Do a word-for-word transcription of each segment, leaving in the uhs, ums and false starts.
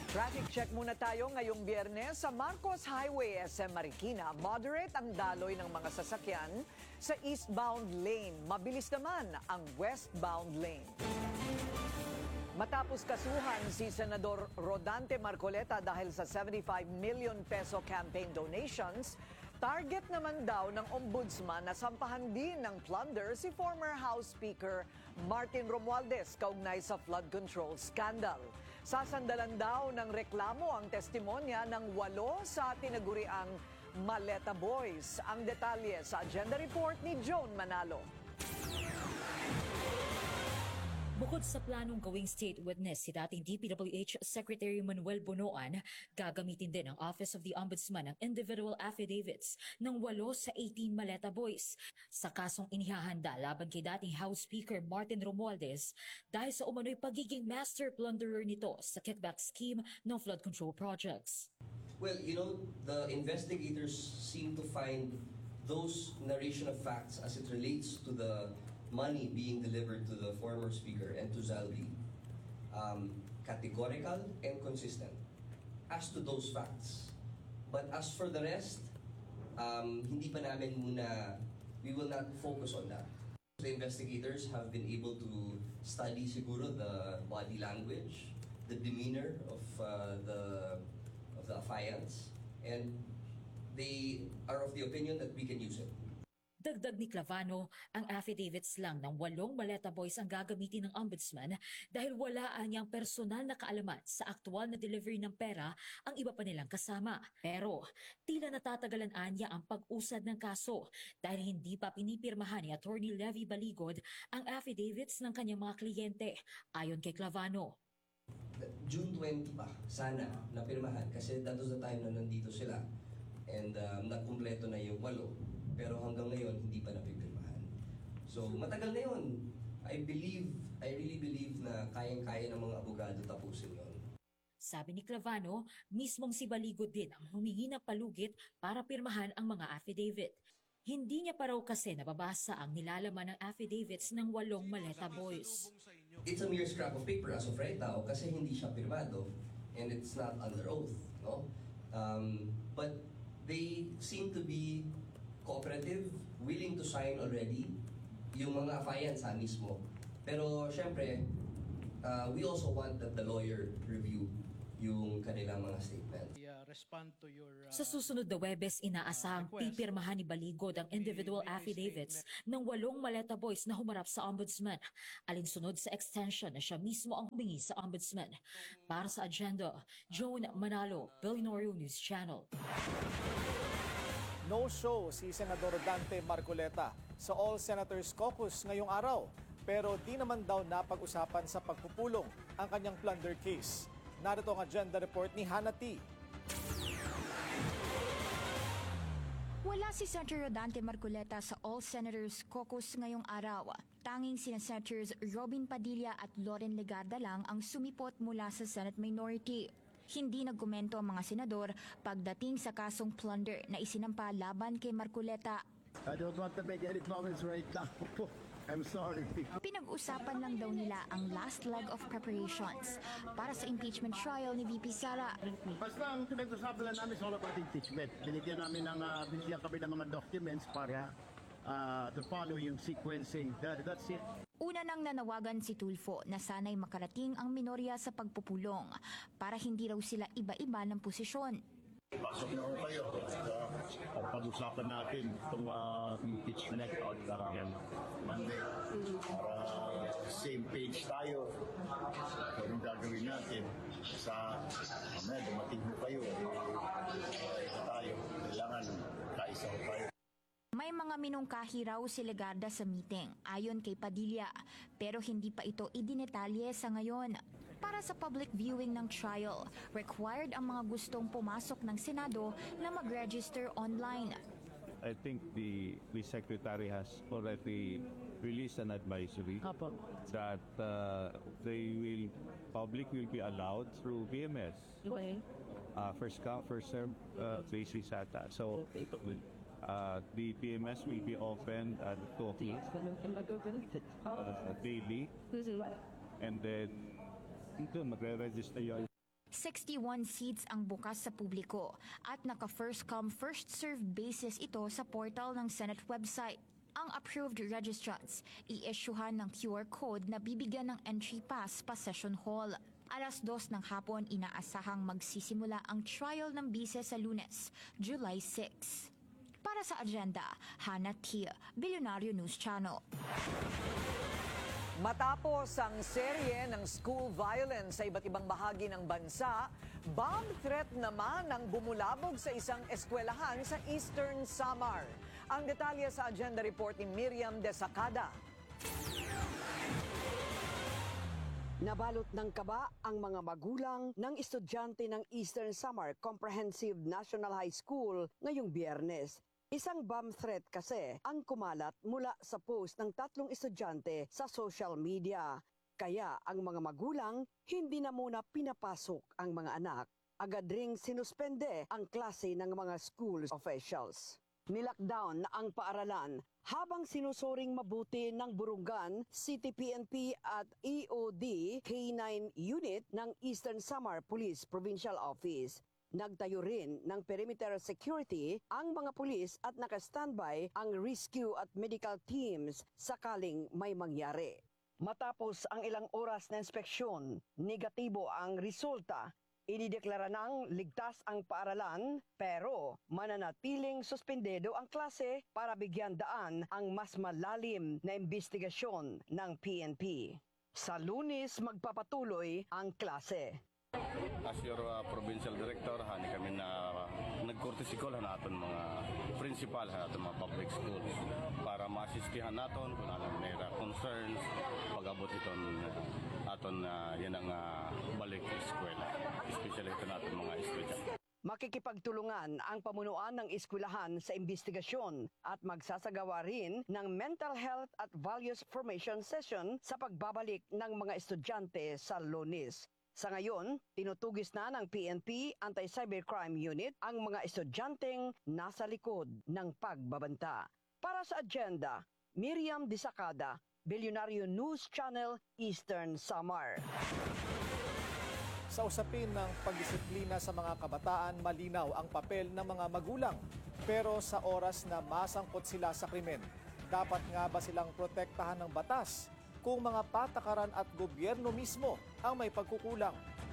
Traffic check muna tayo ngayong Biyernes sa Marcos Highway, S M Marikina. Moderate ang daloy ng mga sasakyan sa eastbound lane. Mabilis naman ang westbound lane. Matapos kasuhan si Senador Rodante Marcoleta dahil sa seventy-five million peso campaign donations, target naman daw ng ombudsman na sampahan din ng plunder si former House Speaker Martin Romualdez kaugnay sa flood control scandal. Sasandalan daw ng reklamo ang testimonya ng walo sa tinaguriang Maleta Boys. Ang detalye sa agenda report ni Joan Manalo. Bukod sa planong gawing state witness si dating D P W H Secretary Manuel Bonoan, gagamitin din ang Office of the Ombudsman ang individual affidavits ng walo sa eighteen Maleta Boys sa kasong inihahanda laban kay dating House Speaker Martin Romualdez dahil sa umano'y pagiging master plunderer nito sa kickback scheme ng flood control projects. Well, you know, the investigators seem to find those narration of facts as it relates to the money being delivered to the former speaker and to Zalby um, categorical and consistent as to those facts. But as for the rest, um, hindi pa namin muna, we will not focus on that. The investigators have been able to study siguro the body language, the demeanor of uh, the of the affiants, and they are of the opinion that we can use it. Dagdag ni Clavano, ang affidavits lang ng walong Maleta Boys ang gagamitin ng ombudsman dahil wala niyang personal na kaalaman sa aktual na delivery ng pera ang iba pa nilang kasama. Pero tila natatagalan niya ang pag-usad ng kaso dahil hindi pa pinipirmahan ni Attorney Levy Baligod ang affidavits ng kanyang mga kliyente, ayon kay Clavano. June twentieth pa, sana, napirmahan kasi that was the time na nandito sila and um, nakumpleto na yung walo. Pero hanggang ngayon, hindi pa napipirmahan. So, matagal na yun. I believe, I really believe na kayang-kaya ng mga abogado tapusin yun. Sabi ni Clavano, mismong si Baligod din ang humingi ng palugit para pirmahan ang mga affidavit. Hindi niya pa raw kasi nababasa ang nilalaman ng affidavits ng walong Maleta Boys. It's a mere scrap of paper as of right now kasi hindi siya pirmado and it's not under oath. No? Um, but they seem to be cooperative, willing to sign already, yung mga affiants ha, mismo. Pero syempre, uh, we also want that the lawyer review yung kanilang mga statement. Uh, respond to your, uh, Sa susunod na Webes, inaasahang pipirmahan ni Baligod ang individual affidavits ng walong Maleta Boys na humarap sa ombudsman. Alinsunod sa extension na siya mismo ang humingi sa ombudsman. Para sa agenda, Joan Manalo, Billionaire News Channel. No-show si Senador Dante Marcoleta sa All Senators Caucus ngayong araw, pero di naman daw napag-usapan sa pagpupulong ang kanyang plunder case. Narito ang agenda report ni Hannah T. Wala si Senator Dante Marcoleta sa All Senators Caucus ngayong araw. Tanging sina Senators Robin Padilla at Loren Legarda lang ang sumipot mula sa Senate Minority. Hindi nagkomento ang mga senador pagdating sa kasong plunder na isinampa laban kay Marcoleta. I don't want to make any comments right now. I'm sorry. Pinag-usapan lang daw nila ang last leg of preparations para sa impeachment trial ni V P Sara. Basta ang pinag-usapan lang namin is all about impeachment. Binigyan namin ng, uh, binigyan kami ng mga documents para uh, to follow yung sequencing. That, that's it. Una nang nanawagan si Tulfo na sana'y makarating ang minorya sa pagpupulong para hindi raw sila iba-iba ng posisyon. Pasok na ko kayo. Uh, pag-usapan natin itong uh, impeachment outcome Monday. Para same page tayo. Anong gagawin natin? Sa mamaya dumating mo kayo. Uh, ito tayo. Kailangan kaisa ko tayo. May mga minungkahi raw si Legarda sa meeting, ayon kay Padilla, pero hindi pa ito idinetalye sa ngayon. Para sa public viewing ng trial, required ang mga gustong pumasok ng Senado na mag-register online. I think the, the Secretary has already released an advisory Apo. that uh, they will, public will be allowed through B M S. Okay. Uh, first come, first serve uh, basis at that. So, Uh, the P M S will be open at two o'clock uh, daily, and then ito magre-register yung sixty-one seats ang bukas sa publiko at naka-first come first served basis ito sa portal ng Senate website. Ang approved registrants, i-issuehan ng Q R code na bibigyan ng entry pass pa session hall. Alas dos ng hapon inaasahang magsisimula ang trial ng bise sa Lunes, July sixth. Para sa agenda, Hannah Tia, Billionario News Channel. Matapos ang serye ng school violence sa iba't ibang bahagi ng bansa, bomb threat naman ang bumulabog sa isang eskwelahan sa Eastern Samar. Ang detalye sa agenda report ni Miriam Desacada. Nabalot ng kaba ang mga magulang ng estudyante ng Eastern Samar Comprehensive National High School ngayong Biyernes. Isang bomb threat kasi ang kumalat mula sa post ng tatlong estudyante sa social media. Kaya ang mga magulang hindi na muna pinapasok ang mga anak. Agad ring sinuspende ang klase ng mga school officials. Nilockdown na ang paaralan habang sinusuring mabuti ng Burungan, City P N P at E O D K nine Unit ng Eastern Samar Police Provincial Office. Nagtayo rin ng perimeter security ang mga pulis at naka-standby ang rescue at medical teams sakaling may mangyari. Matapos ang ilang oras na inspeksyon, negatibo ang resulta. Inideklara ng ligtas ang paaralan pero mananatiling suspendedo ang klase para bigyan daan ang mas malalim na investigasyon ng P N P. Sa Lunes magpapatuloy ang klase. As your uh, provincial director, hani kami na nag-courtesy call naton mga principal, naton mga public schools para maasistihan naton kung anong mayroon concerns pag-abot iton aton uh, yan ang uh, balik eskwela, especially ito naton mga estudyante. Makikipagtulungan ang pamunuan ng eskwelahan sa investigasyon at magsasagawa rin ng mental health at values formation session sa pagbabalik ng mga estudyante sa Lunes. Sa ngayon, tinutugis na ng P N P Anti-Cybercrime Unit ang mga estudyanteng nasa likod ng pagbabanta. Para sa agenda, Miriam Desacada, Billionario News Channel, Eastern Samar. Sa usapin ng pagdisiplina sa mga kabataan, malinaw ang papel ng mga magulang. Pero sa oras na masangkot sila sa krimen, dapat nga ba silang protektahan ng batas kung mga patakaran at gobyerno mismo ang may pagkukulang?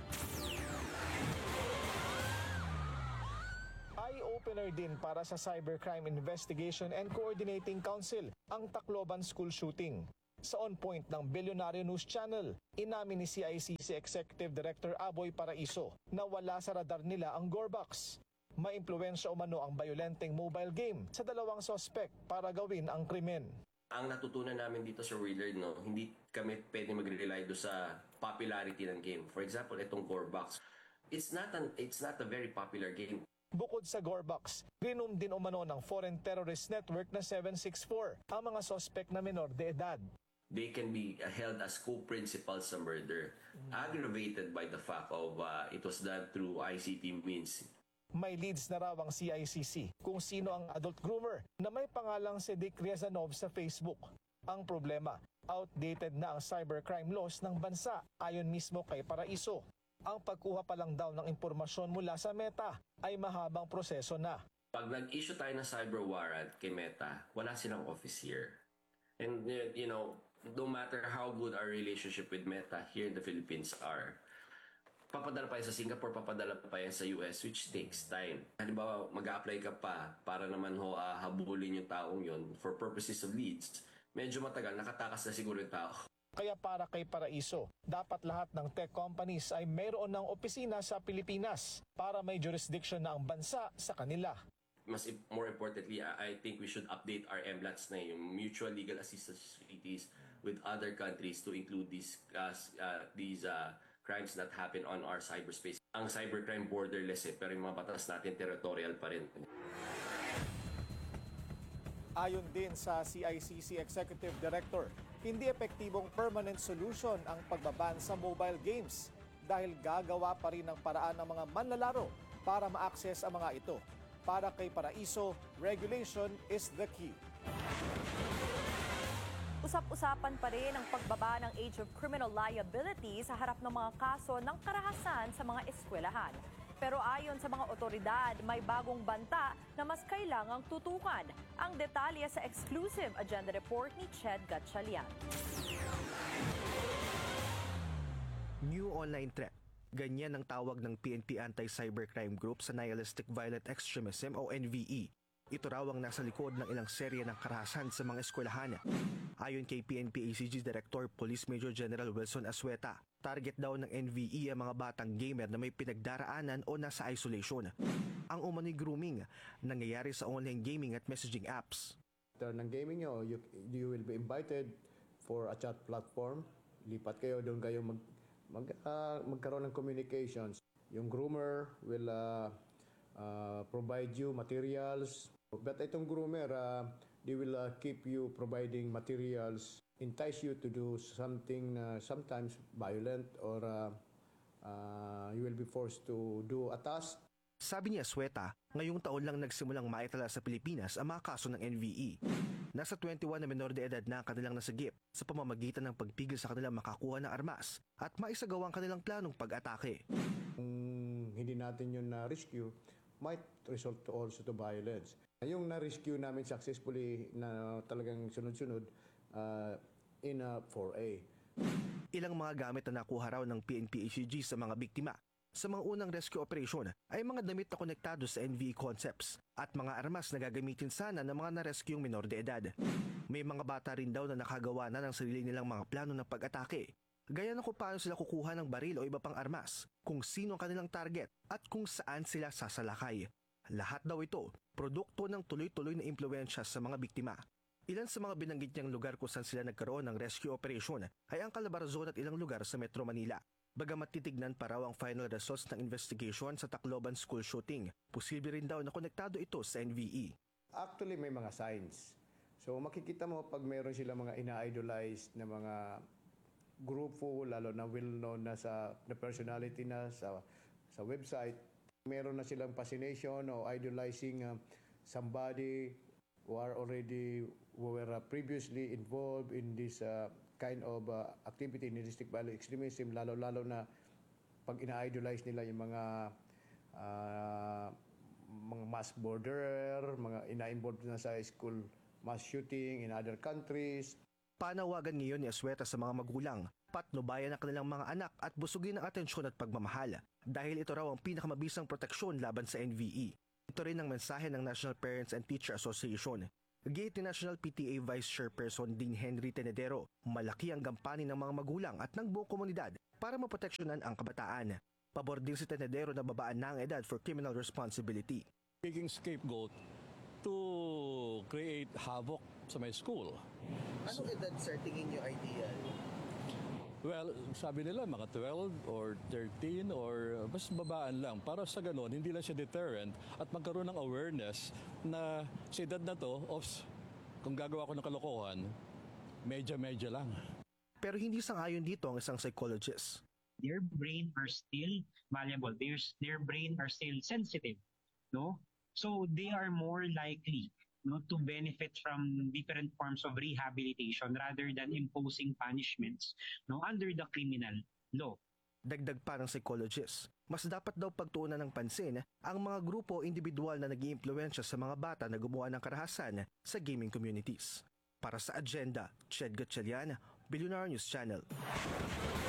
Eye-opener din para sa Cybercrime Investigation and Coordinating Council ang Tacloban School Shooting. Sa On Point ng Billionario News Channel, inamin ni C I C C Executive Director Aboy Paraiso na wala sa radar nila ang Gorbox. Maimpluwensya umano ang violenteng mobile game sa dalawang sospek para gawin ang krimen. Ang natutunan namin dito sa Willard, no, hindi kami pwede mag-rely do sa popularity ng game. For example, itong Gorbox. It's not an it's not a very popular game. Bukod sa Gorbox, rinom din umano ng foreign terrorist network na seven six four ang mga sospek na menor de edad. They can be uh, held as co-principals sa murder, aggravated by the fact of uh, it was done through I C T means. May leads na raw ang C I C C kung sino ang adult groomer na may pangalang si Dick Riazanov sa Facebook. Ang problema, outdated na ang cybercrime laws ng bansa ayon mismo kay Paraiso. Ang pagkuha pa lang daw ng impormasyon mula sa Meta ay mahabang proseso na. Pag nag-issue tayo ng cyber warrant kay Meta, wala silang office here. And you know, no matter how good our relationship with Meta here in the Philippines are, papadala pa yan sa Singapore, papadala pa yan sa U S, which takes time. Halimbawa, mag-a-apply ka pa para naman ho uh, habulin yung taong yon for purposes of leads. Medyo matagal, nakatakas na siguro yung tao. Kaya para kay Paraiso, dapat lahat ng tech companies ay mayroon ng opisina sa Pilipinas para may jurisdiction na ang bansa sa kanila. Mas more importantly, I think we should update our M LATs na yung mutual legal assistance treaties with other countries to include these uh, uh, these uh, crimes that happen on our cyberspace. Ang cybercrime borderless eh, pero yung mga batas natin territorial pa rin. Ayon din sa C I C C Executive Director, hindi epektibong permanent solution ang pagbaban sa mobile games dahil gagawa pa rin ng paraan ng mga manlalaro para ma-access ang mga ito. Para kay Paraiso, regulation is the key. Usap-usapan pa rin ang pagbaba ng age of criminal liability sa harap ng mga kaso ng karahasan sa mga eskwelahan. Pero ayon sa mga otoridad, may bagong banta na mas kailangang tutukan. Ang detalye sa exclusive agenda report ni Ched Gatchalian. New online threat. Ganyan ang tawag ng P N P Anti-Cybercrime Group sa Nihilistic Violent Extremism o N V E. Ito raw ang nasa likod ng ilang serye ng karahasan sa mga eskwelahan. Ayon kay P N P A C G Director Police Major General Wilson Asueta, target daw ng N V E ang mga batang gamer na may pinagdaraanan o nasa isolation. Ang umano'y grooming, nangyayari sa online gaming at messaging apps. After ng gaming nyo, you, you will be invited for a chat platform. Lipat kayo, doon kayo mag, mag, uh, magkaroon ng communications. Yung groomer will uh, uh, provide you materials. But itong groomer, uh, they will uh, keep you providing materials, entice you to do something uh, sometimes violent or uh, uh, you will be forced to do a task. Sabi ni Asueta, ngayong taon lang nagsimulang maitala sa Pilipinas ang mga kaso ng N V E. Nasa twenty-one na menor de edad na ang kanilang nasagip sa pamamagitan ng pagpigil sa kanilang makakuha ng armas at maisagawa ang kanilang planong pag-atake. Kung hindi natin yun na-rescue, might result to also to violence. Yung na-rescue namin successfully na talagang sunod-sunod uh, in a four A. Ilang mga gamit na nakuha raw ng P N P A C G sa mga biktima sa mga unang rescue operation ay mga damit na konektado sa N V E concepts at mga armas na gagamitin sana ng mga na-rescue'ng minor de edad. May mga bata rin daw na nakagawa na ng sarili nilang mga plano ng pag-atake. Gaya na kung paano sila kukuha ng baril o iba pang armas, kung sino ang kanilang target at kung saan sila sasalakay. Lahat daw ito, produkto ng tuloy-tuloy na impluensya sa mga biktima. Ilan sa mga binanggit niyang lugar kung saan sila nagkaroon ng rescue operation ay ang Calabarzon at ilang lugar sa Metro Manila. Bagamat titignan pa raw ang final results ng investigation sa Tacloban school shooting, posible rin daw na konektado ito sa N V E. Actually, may mga signs. So makikita mo pag meron sila mga ina-idolize na mga grupo, lalo na well-known na sa na personality na sa sa website, meron na silang fascination o idolizing uh, somebody who are already who were uh, previously involved in this uh, kind of uh, activity, nihilistic violent extremism, lalo-lalo na pag ina-idolize nila yung mga uh, mga mass murderer, mga ina-involved na sa school mass shooting in other countries. Panawagan ngayon ni Asueta sa mga magulang, patnubayan ang kanilang mga anak at busugin ang atensyon at pagmamahal dahil ito raw ang pinakamabisang proteksyon laban sa N V E. Ito rin ang mensahe ng National Parents and Teacher Association. Gate ni National P T A Vice Chairperson Dean Henry Tenedero, malaki ang gampanin ng mga magulang at ng buong komunidad para maproteksyonan ang kabataan. Pabor din si Tenedero na babaan na ang edad for criminal responsibility. Taking scapegoat to create havoc sa my school. Anong edad, sir, tingin nyo ideal? Well, sabi nila mga twelve or thirteen or mas babaan lang. Para sa ganon, hindi lang siya deterrent at magkaroon ng awareness na sa edad na to, ops, kung gagawa ko ng kalokohan, medya-medya lang. Pero hindi sang-ayon dito ang isang psychologist. Their brain are still malleable. Their, their brain are still sensitive. No? So they are more likely no, to benefit from different forms of rehabilitation rather than imposing punishments no, under the criminal law. Dagdag pa ng psychologist, mas dapat daw pagtuunan ng pansin ang mga grupo o individual na nag-iimpluwensya sa mga bata na gumawa ng karahasan sa gaming communities. Para sa Agenda, Ched Gatchalian, Billionaire News Channel.